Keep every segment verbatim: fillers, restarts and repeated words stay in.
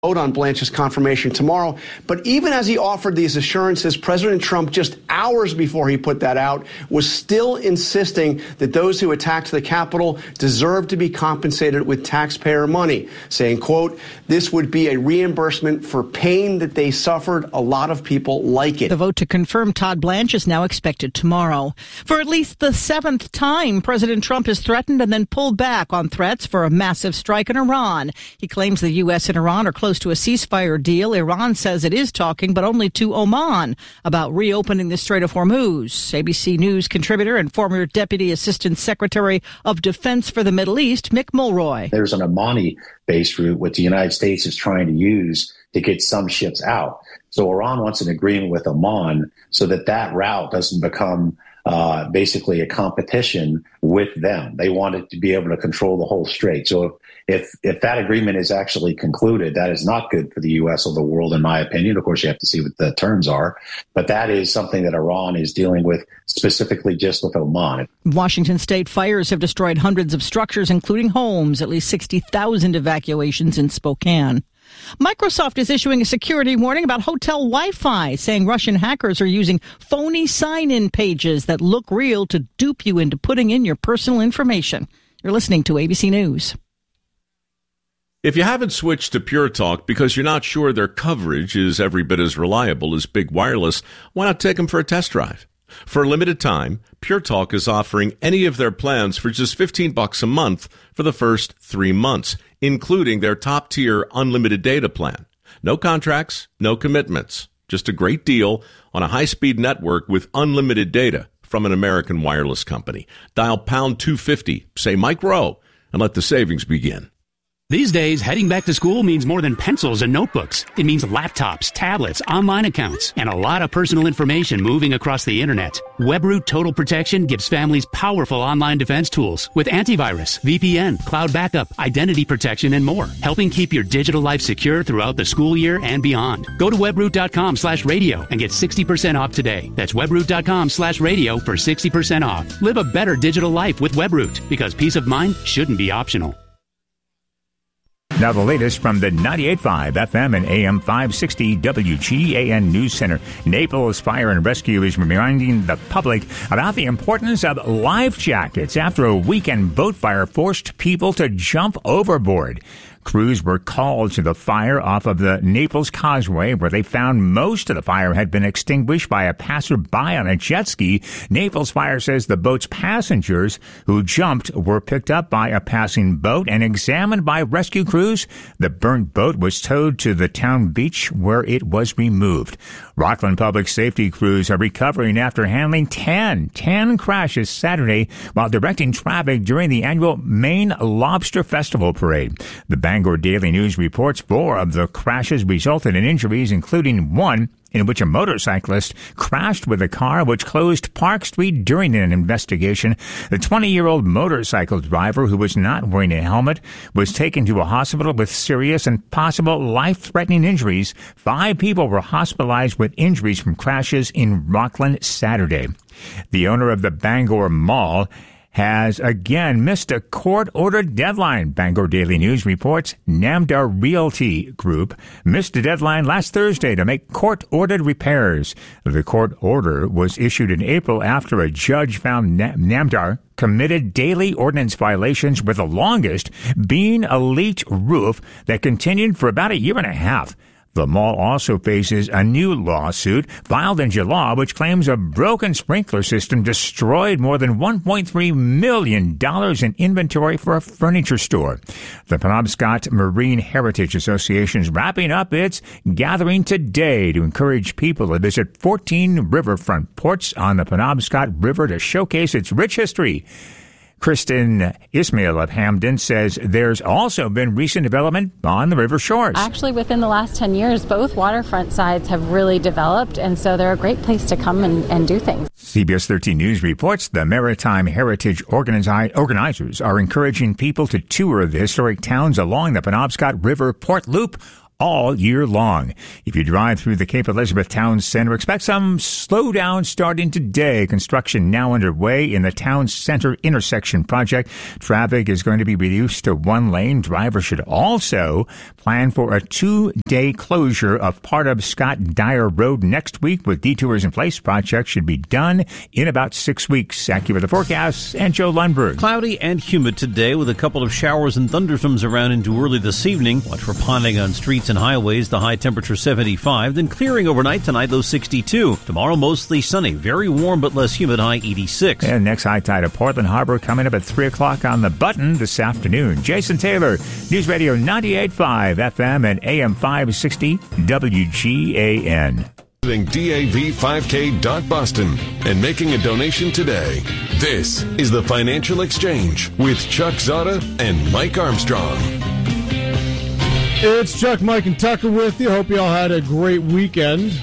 vote on Blanche's confirmation tomorrow. But even as he offered these assurances, President Trump, just hours before he put that out, was still insisting that those who attacked the Capitol deserve to be compensated with taxpayer money, saying, quote, this would be a reimbursement for pain that they suffered. A lot of people like it. The vote to confirm Todd Blanche is now expected tomorrow. For at least the seventh time, President Trump has threatened and then pulled back on threats for a massive strike in Iran. He claims the U S and Iran are close to a ceasefire deal. Iran says it is talking, but only to Oman, about reopening the Strait of Hormuz. A B C News contributor and former Deputy Assistant Secretary of Defense for the Middle East, Mick Mulroy. There's an Omani-based route which the United States is trying to use to get some ships out. So Iran wants an agreement with Oman so that that route doesn't become uh, basically a competition with them. They want it to be able to control the whole strait. So if, if if that agreement is actually concluded, that is not good for the U S or the world, in my opinion. Of course, you have to see what the terms are. But that is something that Iran is dealing with specifically just with Oman. Washington state fires have destroyed hundreds of structures, including homes, at least sixty thousand evacuations in Spokane. Microsoft is issuing a security warning about hotel Wi-Fi, saying Russian hackers are using phony sign-in pages that look real to dupe you into putting in your personal information. You're listening to A B C News. If you haven't switched to Pure Talk because you're not sure their coverage is every bit as reliable as Big Wireless, why not take them for a test drive? For a limited time, Pure Talk is offering any of their plans for just fifteen bucks a month for the first three months, including their top-tier unlimited data plan. No contracts, no commitments, just a great deal on a high-speed network with unlimited data from an American wireless company. Dial pound two fifty, say Mike Rowe, and let the savings begin. These days, heading back to school means more than pencils and notebooks. It means laptops, tablets, online accounts, and a lot of personal information moving across the internet. WebRoot Total Protection gives families powerful online defense tools with antivirus, V P N, cloud backup, identity protection, and more, helping keep your digital life secure throughout the school year and beyond. Go to webroot.com slash radio and get sixty percent off today. That's webroot.com slash radio for sixty percent off. Live a better digital life with WebRoot, because peace of mind shouldn't be optional. Now the latest from the ninety-eight point five F M and A M five sixty W G A N News Center. Naples Fire and Rescue is reminding the public about the importance of life jackets after a weekend boat fire forced people to jump overboard. Crews were called to the fire off of the Naples Causeway, where they found most of the fire had been extinguished by a passerby on a jet ski. Naples Fire says the boat's passengers who jumped were picked up by a passing boat and examined by rescue crews. The burnt boat was towed to the town beach, where it was removed. Rockland Public Safety crews are recovering after handling ten, ten crashes Saturday while directing traffic during the annual Maine Lobster Festival Parade. The Bangor Daily News reports four of the crashes resulted in injuries, including one in which a motorcyclist crashed with a car which closed Park Street during an investigation. The twenty-year-old motorcycle driver, who was not wearing a helmet, was taken to a hospital with serious and possible life-threatening injuries. Five people were hospitalized with injuries from crashes in Rockland Saturday. The owner of the Bangor Mall has again missed a court-ordered deadline. Bangor Daily News reports Namdar Realty Group missed a deadline last Thursday to make court-ordered repairs. The court order was issued in April after a judge found Namdar committed daily ordinance violations, with the longest being a leaked roof that continued for about a year and a half. The mall also faces a new lawsuit filed in July, which claims a broken sprinkler system destroyed more than one point three million dollars in inventory for a furniture store. The Penobscot Marine Heritage Association is wrapping up its gathering today to encourage people to visit fourteen riverfront ports on the Penobscot River to showcase its rich history. Kristen Ismail of Hamden says there's also been recent development on the river shores. Actually, within the last ten years, both waterfront sides have really developed, and so they're a great place to come and, and do things. C B S thirteen News reports the Maritime Heritage organizi- organizers are encouraging people to tour the historic towns along the Penobscot River Port Loop all year long. If you drive through the Cape Elizabeth Town Center, expect some slowdown starting today. Construction now underway in the Town Center intersection project. Traffic is going to be reduced to one lane. Drivers should also plan for a two-day closure of part of Scott Dyer Road next week with detours in place. Project should be done in about six weeks. Accurate the forecast, and Joe Lundberg. Cloudy and humid today with a couple of showers and thunderstorms around into early this evening. Watch for ponding on streets and highways. The high temperature seventy-five, then clearing overnight tonight, low sixty-two. Tomorrow mostly sunny, very warm but less humid, high eighty-six. And next high tide at Portland Harbor coming up at three o'clock on the button this afternoon. Jason Taylor, News Radio ninety-eight point five F M and A M five sixty W G A N. D A V five K dot Boston and making a donation today. This is the Financial Exchange with Chuck Zada and Mike Armstrong. It's Chuck, Mike, and Tucker with you. Hope you all had a great weekend.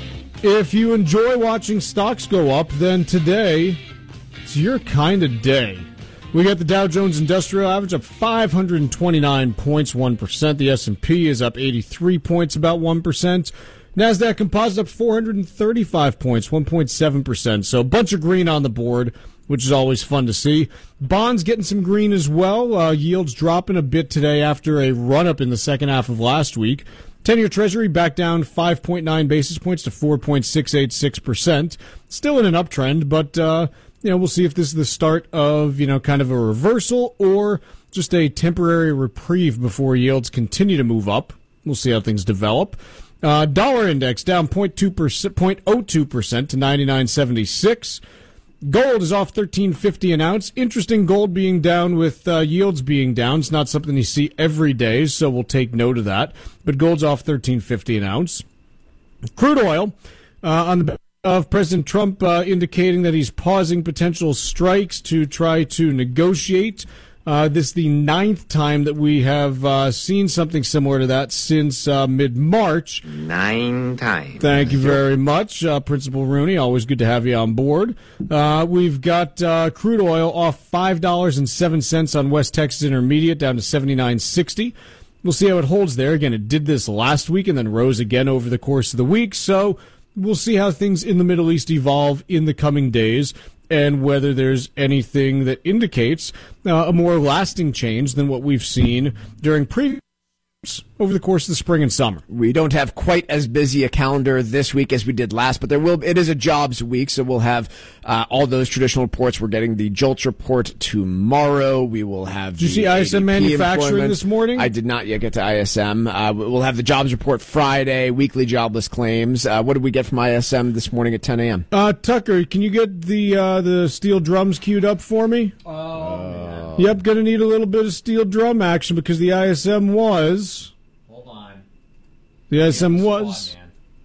If you enjoy watching stocks go up, then today it's your kind of day. We got the Dow Jones Industrial Average up five hundred twenty-nine points, one percent. The S and P is up eighty-three points, about one percent. NASDAQ Composite up four hundred thirty-five points, one point seven percent. So a bunch of green on the board, which is always fun to see. Bonds getting some green as well. Uh, yields dropping a bit today after a run-up in the second half of last week. ten-year Treasury back down five point nine basis points to four point six eight six percent. Still in an uptrend, but uh, you know, we'll see if this is the start of, you know, kind of a reversal or just a temporary reprieve before yields continue to move up. We'll see how things develop. Uh, dollar index down zero point two percent, zero point zero two percent to ninety-nine seventy-six. Gold is off thirteen fifty an ounce. Interesting, gold being down with uh, yields being down. It's not something you see every day, so we'll take note of that. But gold's off thirteen fifty an ounce. Crude oil uh, on the back of President Trump uh, indicating that he's pausing potential strikes to try to negotiate. Uh, this is the ninth time that we have uh, seen something similar to that since uh, mid-March. Nine times. Thank you very much, uh, Principal Rooney. Always good to have you on board. Uh, we've got uh, crude oil off five dollars and seven cents on West Texas Intermediate, down to seventy-nine sixty. We'll see how it holds there. Again, it did this last week and then rose again over the course of the week. So we'll see how things in the Middle East evolve in the coming days, and whether there's anything that indicates uh, a more lasting change than what we've seen during previous over the course of the spring and summer. We don't have quite as busy a calendar this week as we did last, but there will. It is a jobs week, so we'll have uh, all those traditional reports. We're getting the JOLTS report tomorrow. We will have. Did you see I S M manufacturing employment. this morning? I did not yet get to I S M. Uh, we'll have the jobs report Friday, weekly jobless claims. Uh, what did we get from I S M this morning at ten a.m.? Uh, Tucker, can you get the uh, the steel drums queued up for me? Oh. Yep, going to need a little bit of steel drum action because the I S M was. Hold on. The I S M was.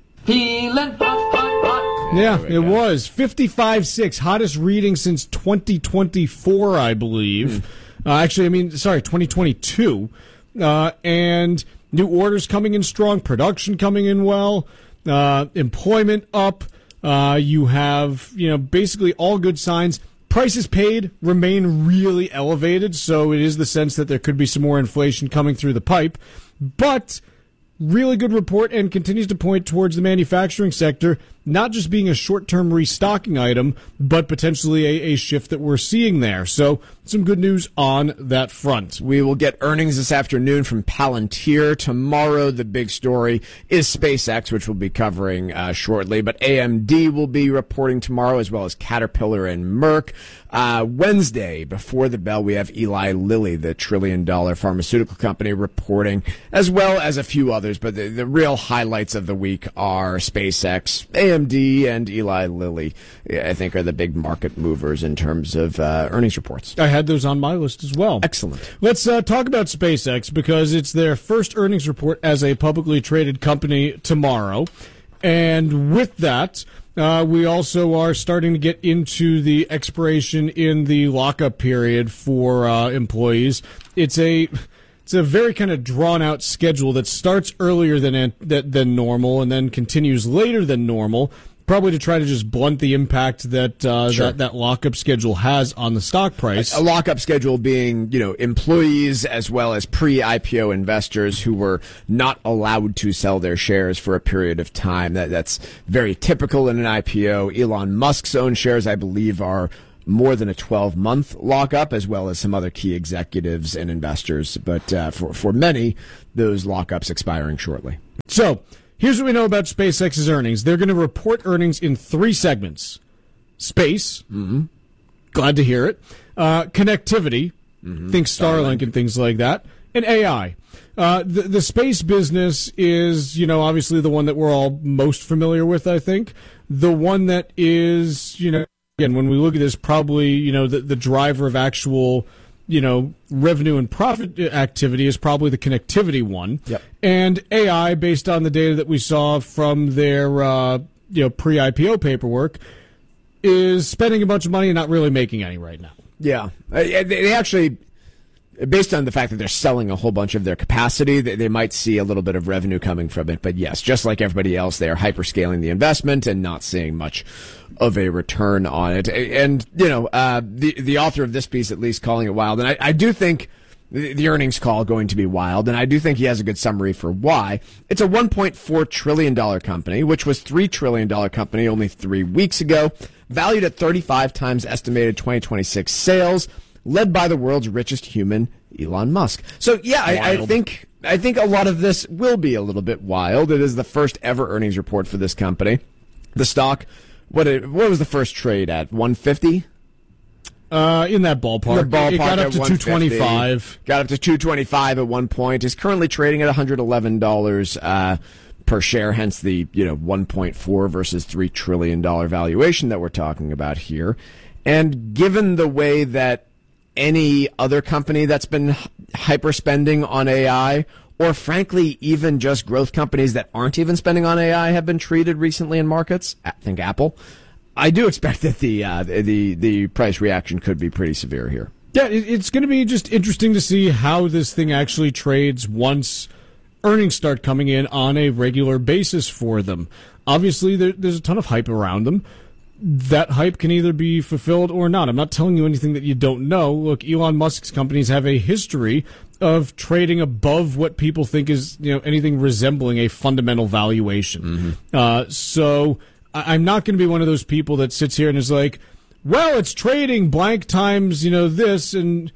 Peeling hot, hot, hot. Yeah, it go. was. fifty-five point six, hottest reading since twenty twenty-four, I believe. Hmm. Uh, actually, I mean, sorry, twenty twenty-two. Uh, and new orders coming in strong, production coming in well, uh, employment up. Uh, you have, you know, basically all good signs. Prices paid remain really elevated, so it is the sense that there could be some more inflation coming through the pipe. But really good report and continues to point towards the manufacturing sector not just being a short-term restocking item, but potentially a, a shift that we're seeing there. So some good news on that front. We will get earnings this afternoon from Palantir. Tomorrow, the big story is SpaceX, which we'll be covering uh, shortly. But A M D will be reporting tomorrow, as well as Caterpillar and Merck. Uh, Wednesday, before the bell, we have Eli Lilly, the trillion-dollar pharmaceutical company, reporting, as well as a few others. But the, the real highlights of the week are SpaceX, A M D, and Eli Lilly, I think, are the big market movers in terms of uh, earnings reports. I had those on my list as well. Excellent. Let's uh, talk about SpaceX because it's their first earnings report as a publicly traded company tomorrow. And with that, uh, we also are starting to get into the expiration in the lockup period for uh, employees. It's a... It's a very kind of drawn-out schedule that starts earlier than than normal and then continues later than normal. probably to try to just blunt the impact that uh, Sure. that, that lockup schedule has on the stock price. A lockup schedule being, you know, employees as well as pre-I P O investors who were not allowed to sell their shares for a period of time. That that's very typical in an I P O. Elon Musk's own shares, I believe, are more than a twelve-month lockup, as well as some other key executives and investors. But uh, for for many, those lockups expiring shortly. So here's what we know about SpaceX's earnings. They're going to report earnings in three segments: space. Mm-hmm. Glad to hear it. Uh, connectivity. Mm-hmm. Think Starlink, Starlink and things like that. And A I. Uh, the, the space business is, you know, obviously the one that we're all most familiar with, I think. The one that is, you know, again, when we look at this, probably, you know, the, the driver of actual, you know, revenue and profit activity is probably the connectivity one. Yep. And A I, based on the data that we saw from their, uh, you know, pre-I P O paperwork, is spending a bunch of money and not really making any right now. Yeah. Uh, they actually, based on the fact that they're selling a whole bunch of their capacity, they, they might see a little bit of revenue coming from it. But yes, just like everybody else, they are hyperscaling the investment and not seeing much of a return on it. And, you know, uh, the the author of this piece at least calling it wild. And I, I do think the, the earnings call going to be wild. And I do think he has a good summary for why. It's a one point four trillion dollars company, which was three trillion dollars company only three weeks ago, valued at thirty-five times estimated twenty twenty-six sales, led by the world's richest human, Elon Musk. So, yeah, I, I think I think a lot of this will be a little bit wild. It is the first ever earnings report for this company. The stock, what it, what was the first trade at? one hundred fifty? Uh, in that ballpark. In the ballpark it got up to two twenty-five. Got up to two twenty-five at one point. Is currently trading at one hundred eleven dollars uh, per share, hence the, you know, one point four versus three trillion dollars valuation that we're talking about here. And given the way that any other company that's been hyper spending on A I, or frankly, even just growth companies that aren't even spending on A I have been treated recently in markets, I think Apple, I do expect that the uh, the the price reaction could be pretty severe here. Yeah, it's going to be just interesting to see how this thing actually trades once earnings start coming in on a regular basis for them. Obviously, there, there's a ton of hype around them. That hype can either be fulfilled or not. I'm not telling you anything that you don't know. Look, Elon Musk's companies have a history of trading above what people think is, you know, anything resembling a fundamental valuation. Mm-hmm. Uh, so I- I'm not going to be one of those people that sits here and is like, well, it's trading blank times, you know, this, and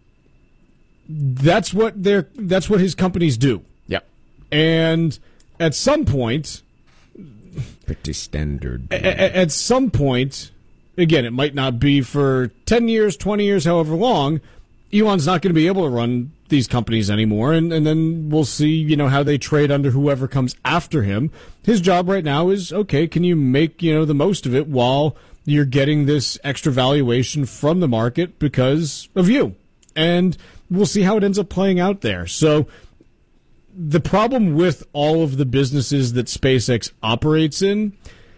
that's what they're, that's what his companies do. Yep. And at some point, pretty standard. A- a- at some point, again, it might not be for ten years, twenty years, however long, Elon's not going to be able to run these companies anymore, and, and then we'll see, you know, how they trade under whoever comes after him. His job right now is, okay, can you make, you know, the most of it while you're getting this extra valuation from the market because of you? And we'll see how it ends up playing out there. So the problem with all of the businesses that SpaceX operates in,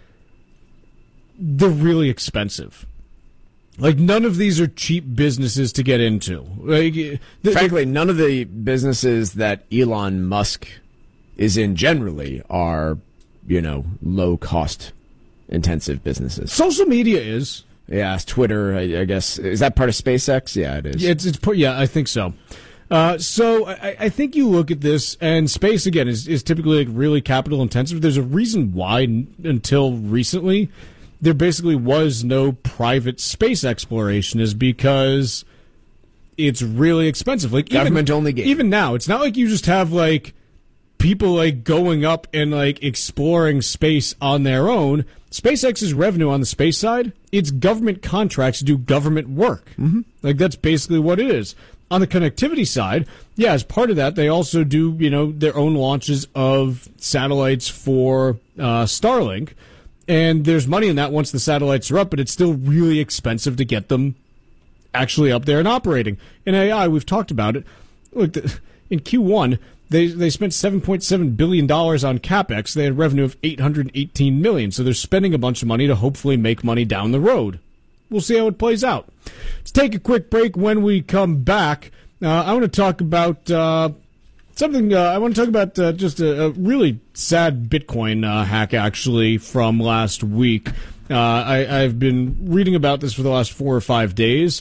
they're really expensive. Like, none of these are cheap businesses to get into. Like, the, Frankly, none of the businesses that Elon Musk is in generally are, you know, low-cost intensive businesses. Social media is. Yeah, Twitter, I, I guess. Is that part of SpaceX? Yeah, it is. It's, it's yeah, I think so. Uh, so I, I think you look at this, and space, again, is, is typically like really capital intensive. There's a reason why, n- until recently, there basically was no private space exploration, is because it's really expensive. Like Government even, only game. Even now, it's not like you just have like people like going up and like exploring space on their own. SpaceX's revenue on the space side, it's government contracts to do government work. Mm-hmm. Like, that's basically what it is. On the connectivity side, yeah, as part of that, they also do, you know, their own launches of satellites for uh, Starlink. And there's money in that once the satellites are up, but it's still really expensive to get them actually up there and operating. In A I, we've talked about it. Look, the, in Q one, they they spent seven point seven billion dollars on CapEx. They had revenue of eight hundred eighteen million dollars. So they're spending a bunch of money to hopefully make money down the road. We'll see how it plays out. Let's take a quick break. When we come back, uh, I want to talk about uh, Something uh, I want to talk about, uh, just a, a really sad Bitcoin uh, hack, actually, from last week. Uh, I, I've been reading about this for the last four or five days,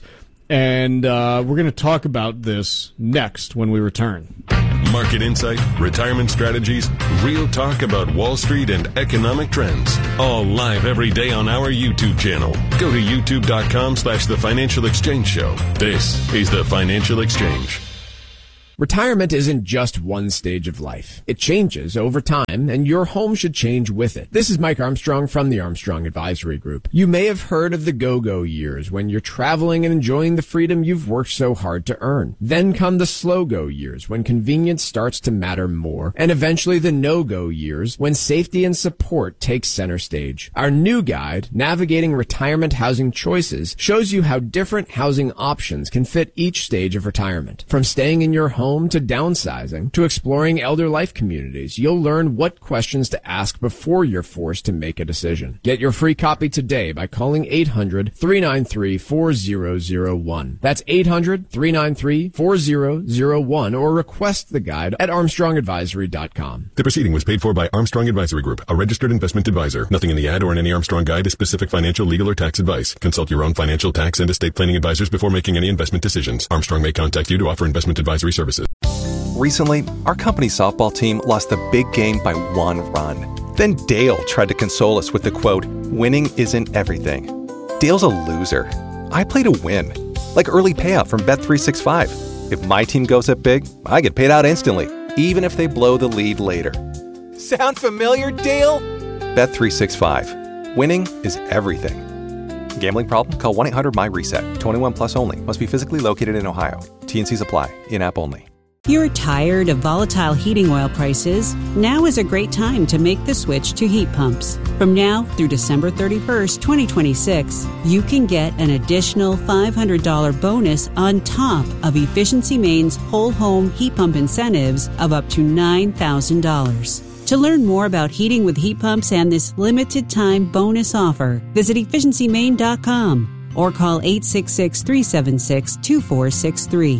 and uh, we're going to talk about this next when we return. Market insight, retirement strategies, real talk about Wall Street and economic trends. All live every day on our YouTube channel. Go to youtube.com slash The Financial Exchange Show. This is The Financial Exchange. Retirement isn't just one stage of life. It changes over time, and your home should change with it. This is Mike Armstrong from the Armstrong Advisory Group. You may have heard of the go-go years, when you're traveling and enjoying the freedom you've worked so hard to earn. Then come the slow-go years, when convenience starts to matter more, and eventually the no-go years, when safety and support take center stage. Our new guide, Navigating Retirement Housing Choices, shows you how different housing options can fit each stage of retirement. From staying in your home to downsizing, to exploring elder life communities, you'll learn what questions to ask before you're forced to make a decision. Get your free copy today by calling eight hundred, three nine three, four zero zero one. That's eight hundred, three nine three, four zero zero one, or request the guide at armstrong advisory dot com. The proceeding was paid for by Armstrong Advisory Group, a registered investment advisor. Nothing in the ad or in any Armstrong guide is specific financial, legal, or tax advice. Consult your own financial, tax, and estate planning advisors before making any investment decisions. Armstrong may contact you to offer investment advisory services. Recently, our company softball team lost the big game by one run. Then Dale tried to console us with the quote, "Winning isn't everything." Dale's a loser. I play to win. Like early payout from Bet three sixty-five. If my team goes up big, I get paid out instantly, even if they blow the lead later. Sound familiar, Dale? Bet three sixty-five. Winning is everything. Gambling problem? Call one eight hundred M Y reset. twenty-one plus only. Must be physically located in Ohio. T N Cs apply. In-app only. You're tired of volatile heating oil prices? Now is a great time to make the switch to heat pumps. From now through December thirty-first, twenty twenty-six, you can get an additional five hundred dollars bonus on top of Efficiency Maine's whole home heat pump incentives of up to nine thousand dollars. To learn more about heating with heat pumps and this limited time bonus offer, visit efficiency maine dot com or call eight six six, three seven six, two four six three.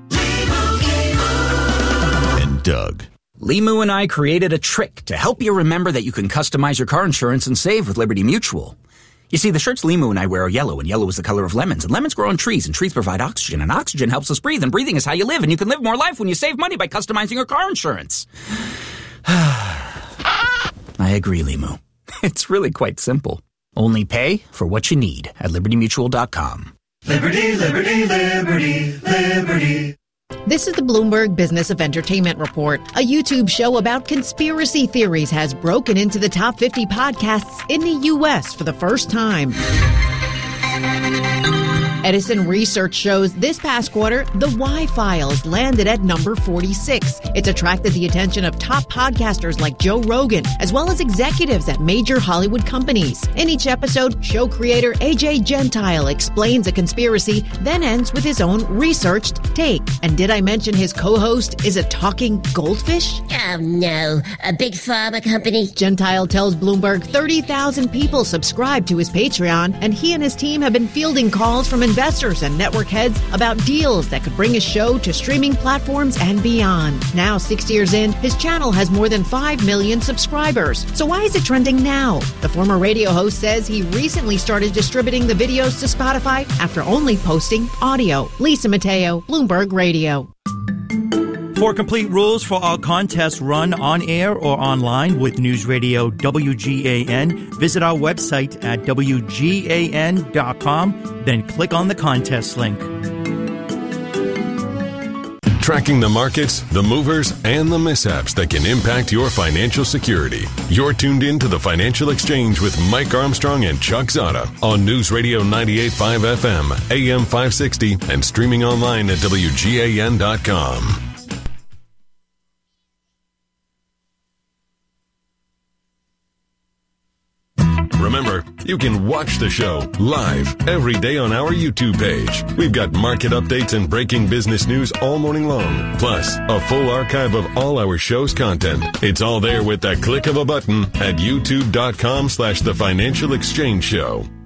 Doug. Limu and I created a trick to help you remember that you can customize your car insurance and save with Liberty Mutual. You see, the shirts Limu and I wear are yellow, and yellow is the color of lemons, and lemons grow on trees, and trees provide oxygen, and oxygen helps us breathe, and breathing is how you live, and you can live more life when you save money by customizing your car insurance. I agree, Limu. It's really quite simple. Only pay for what you need at liberty mutual dot com. Liberty, liberty, liberty, liberty. This is the Bloomberg Business of Entertainment Report. A YouTube show about conspiracy theories has broken into the top fifty podcasts in the U S for the first time. Edison Research shows this past quarter, the Y-Files landed at number forty-six. It's attracted the attention of top podcasters like Joe Rogan, as well as executives at major Hollywood companies. In each episode, show creator A J Gentile explains a conspiracy, then ends with his own researched take. And did I mention his co-host is a talking goldfish? Oh no, a big pharma company? Gentile tells Bloomberg thirty thousand people subscribe to his Patreon, and he and his team have been fielding calls from investors and network heads about deals that could bring his show to streaming platforms and beyond. Now, six years in, his channel has more than five million subscribers. So why is it trending now? The former radio host says he recently started distributing the videos to Spotify after only posting audio. Lisa Mateo, Bloomberg Radio. For complete rules for our contests run on air or online with News Radio W G A N, visit our website at W G A N dot com, then click on the contest link. Tracking the markets, the movers, and the mishaps that can impact your financial security. You're tuned in to the Financial Exchange with Mike Armstrong and Chuck Zada on News Radio ninety-eight point five F M, A M five sixty, and streaming online at W G A N dot com. Remember, you can watch the show live every day on our YouTube page. We've got market updates and breaking business news all morning long, plus a full archive of all our show's content. It's all there with the click of a button at youtube dot com slash the Financial Exchange Show.